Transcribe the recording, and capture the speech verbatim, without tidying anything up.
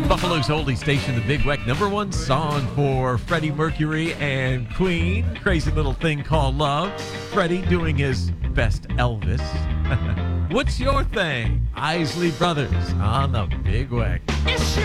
Buffalo's oldie station, the Big Weck, number one song for Freddie Mercury and Queen. Crazy Little Thing Called Love. Freddie doing his best Elvis. What's your thing? Isley Brothers on the Big Weck.